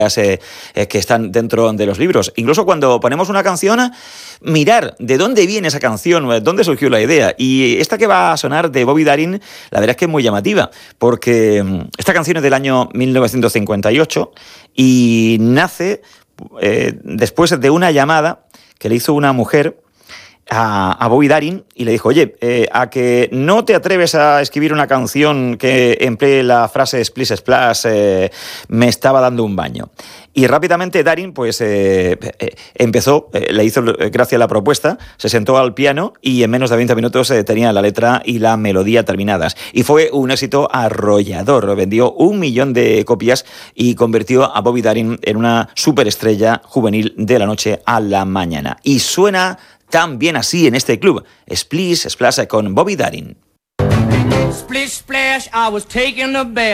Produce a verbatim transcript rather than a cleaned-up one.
Eh, eh, que están dentro de los libros. Incluso cuando ponemos una canción, mirar de dónde viene esa canción, dónde surgió la idea. Y esta que va a sonar de Bobby Darin, la verdad es que es muy llamativa, porque esta canción es del año mil novecientos cincuenta y ocho y nace eh, después de una llamada que le hizo una mujer a, a Bobby Darin y le dijo, oye, eh, a que no te atreves a escribir una canción que emplee la frase Splish Splash, eh, me estaba dando un baño. Y rápidamente Darin pues eh, eh, empezó, eh, le hizo gracia la propuesta, se sentó al piano y en menos de veinte minutos eh, tenía la letra y la melodía terminadas. Y fue un éxito arrollador, vendió un millón de copias y convirtió a Bobby Darin en una superestrella juvenil de la noche a la mañana. Y suena tan bien así en este club, Splish Splash con Bobby Darin. Splish splash, I was taking a bath.